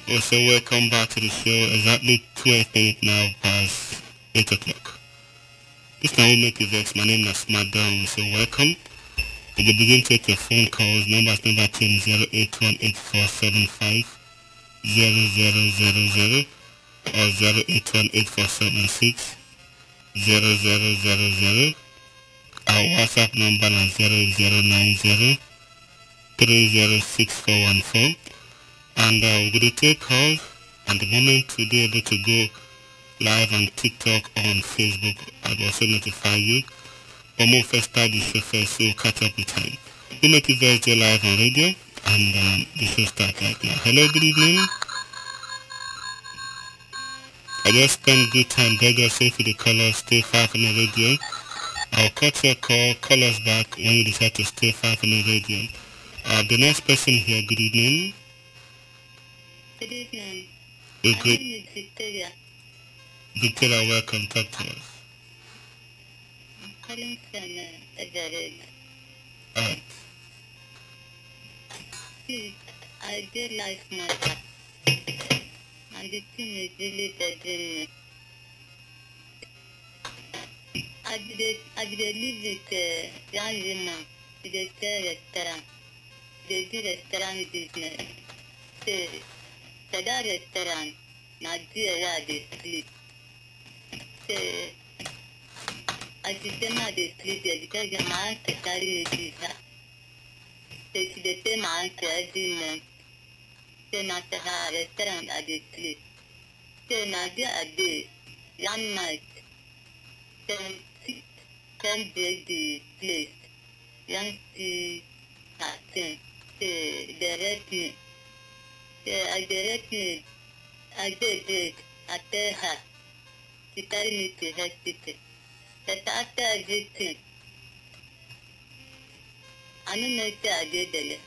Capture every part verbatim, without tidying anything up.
Also, welcome back to the show. Exactly twelve minutes now past eight o'clock. This now will make you vex. My name is Madam. So welcome. We will begin to take your phone calls. Numbers number ten zero eight one eight four seven five zero zero zero zero or zero eight one eight four seven six zero zero zero zero. Our WhatsApp number is zero zero nine zero three zero six four one four. And uh, we're going to take calls. And the moment to be able to go live on TikTok or on Facebook, I'll also notify you. But more first start the show first, so we'll catch up with time. We make it Thursday live on radio, and um, the show starts right now. Hello, good evening. I just spent good time. Beg us if the callers stay far from the radio. I'll cut your call, call us back when you decide to stay far from the radio. Uh, the next person here, good evening. Good evening. Hey, My good. name is Victoria. Victoria, welcome. Talk to us. I'm calling from uh, Everett. Alright. See, I did like matter. And the thing is really bothering me. I did, I did live with a young woman. She did a restaurant. They do restaurant business. So, for that restaurant, Nigeria they split. So, I should say now they split there because the man can carry me visa. So she dey pay my uncle every month. So now to her restaurant at the split. So now there a day, one night, seven six come break the place. Young see her thing. So direct me. So I direct me. I did it. I tell her. She carry me to hospital. But after everything, I don't know if I did it.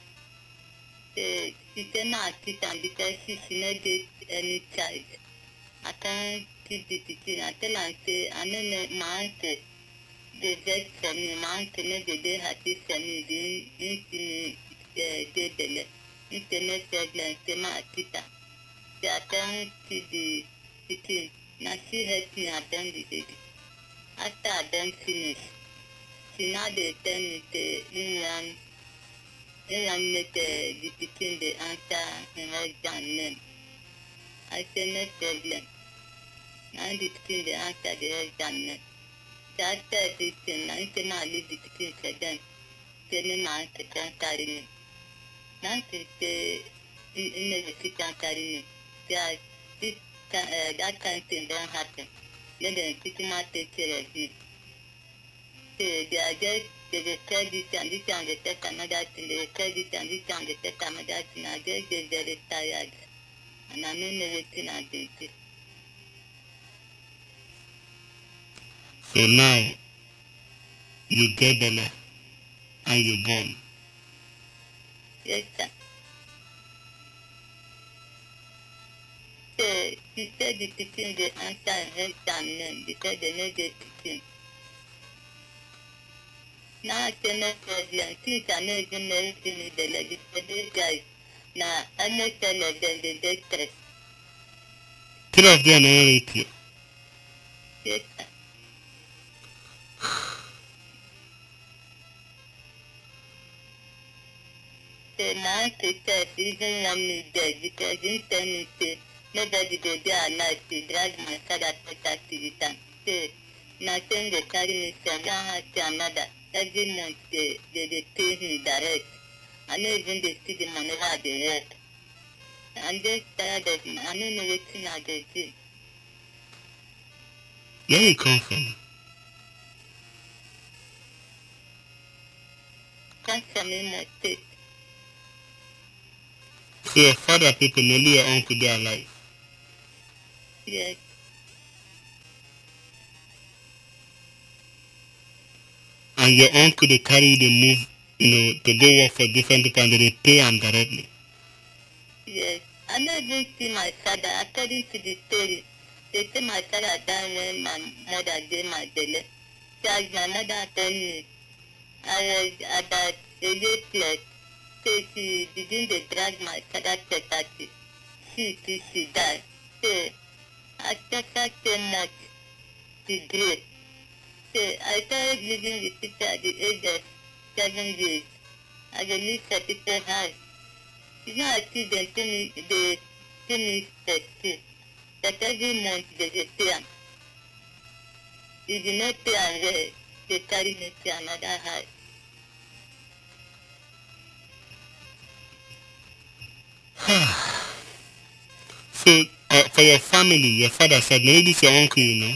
So she said no, I sit down because she should not get any child. I can't keep the teaching. I tell her, I say, I don't know, my uncle, they vex for me. My uncle, no, they dey happy for me. They didn't see me did it. Internet problem, say my sit down. So I can't keep the teaching. Now she helped me attend the baby. After I done finish, she now they tell me to England, England make uh, the teaching the answer in her exam name. I say no problem. Now the teaching the answer the exam name. So after everything, I say now leave the teaching for them. Tell me my answer can carry me. Now she say, in the sit and carry me. So this, uh, that kind of thing don't happen. Let them teach me take care of me. So they are just, they will tell this and this and they take another thing, they will tell this and this and they take another thing. I just get very tired. And I don't know everything I do. So now, you get belly and you born. Yes, sir. So he said the teaching the answer and exam name because they know the teaching. Now I say no problem. Since I know even know everything in the lady, these guys, now I know tell them they get stress. Three of them are with you. Yes, sir. So now I said even when me dead because he tell me say nobody go there alive to drag my father to that to the time. So now then they carry me from one house to another. Every month they, they, they pay me direct. I know even they see the money how they help. I'm just tired of it. I don't know what thing I go do. Where you come from? Come from in my state. So your father people, only your uncle they are alive. Yes. And your uncle they carry you, they move, you know, to go work for different people and they pay them directly. Yes. I don't even see my father. According to the story, they say my father died when my mother did my belly. So as my mother tell me, I was about a year plus. So she didn't dey drag my father to thirty. see till she died. So I suffered so much to grow. So I started living with people at the age of seven years. I was lived at people's house. It's not as if they tell me they tell me first too. That every month there's a plan. If you not pay and well, they carry me to another house. So, uh, for your family, your father said, maybe it's your uncle, you know?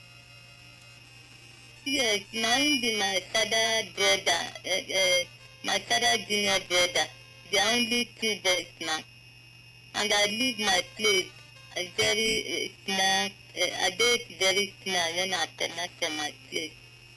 Yes, mine be my father brother, uh, uh, my father junior brother. The only two boys now. And I leave my place a very uh, small, uh, a day very small when I connect to my place.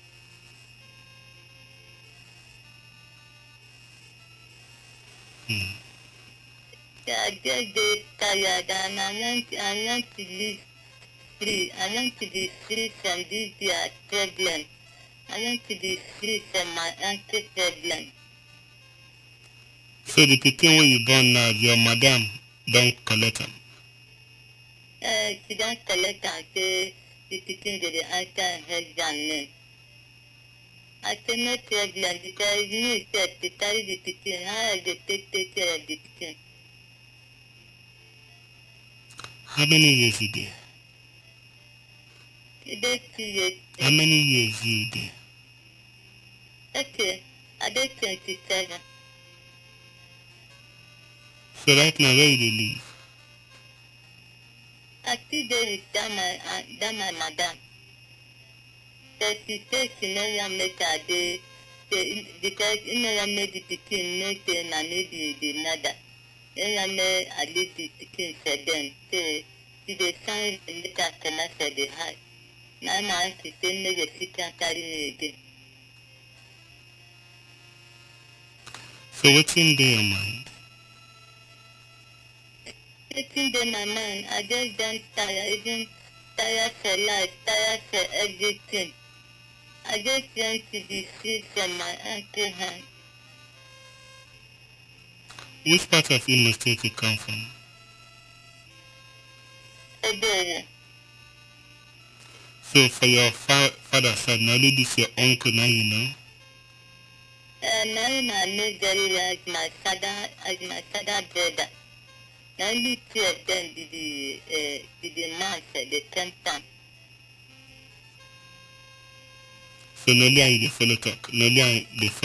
Hmm. So I just get tired and I want, I want to live free. I want to be free from this their problem. I want to be free from my uncle's problem. So the pikin when you born now, your madam don't collect them. Uh, she don't collect and say the pikin to the answer her exam. I say no problem because me said to carry the pikin, how I dey take take care of the pikin. How many years you there? It dey two years. How many years you there? Okay, I dey twenty-seven. So right now, where you dey live? I still dey with that my, uh, that my madam. But she say she no wan make her dey, say, because she no wan make the pikin know say na me be the mother. She wan make I leave the pikin for them. So she dey sign make her comot for the house. Now my auntie say make the pikin carry me again. So what's in your mind? Wetin dey my mind, I just don tire, even tire for life, tire for everything. I just want to be free from my uncle hand. Which part of Imo State you come from? Ebere. So for your fa- father side, now only this your uncle now, you know? Uh, now I know very well as my father, as my father brother. The only two of them did the, uh, did the man for the same time. So no lie, they follow talk. No lie, they follow